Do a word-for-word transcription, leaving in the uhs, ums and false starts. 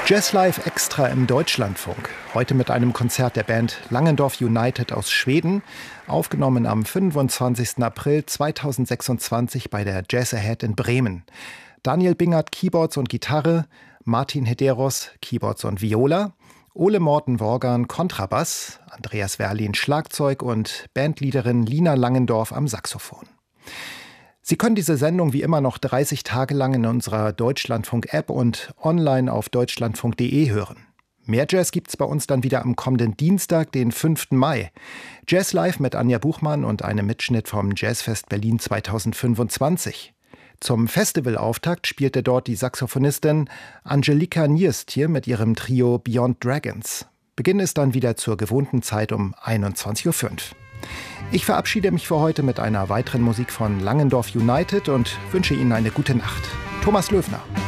Jazz Live Extra im Deutschlandfunk. Heute mit einem Konzert der Band Langendorf United aus Schweden, aufgenommen am fünfundzwanzigsten April zweitausendsechsundzwanzig bei der Jazz Ahead in Bremen. Daniel Bingert Keyboards und Gitarre, Martin Hederos Keyboards und Viola, Ole Morten Worgan Kontrabass, Andreas Werlin Schlagzeug und Bandleaderin Lina Langendorf am Saxophon. Sie können diese Sendung wie immer noch dreißig Tage lang in unserer Deutschlandfunk-App und online auf deutschlandfunk punkt de hören. Mehr Jazz gibt's bei uns dann wieder am kommenden Dienstag, den fünften Mai. Jazz Live mit Anja Buchmann und einem Mitschnitt vom Jazzfest Berlin zweitausendfünfundzwanzig. Zum Festivalauftakt spielte dort die Saxophonistin Angelika Nierstier mit ihrem Trio Beyond Dragons. Beginn ist dann wieder zur gewohnten Zeit um einundzwanzig Uhr fünf. Ich verabschiede mich für heute mit einer weiteren Musik von Langendorf United und wünsche Ihnen eine gute Nacht. Thomas Löwner.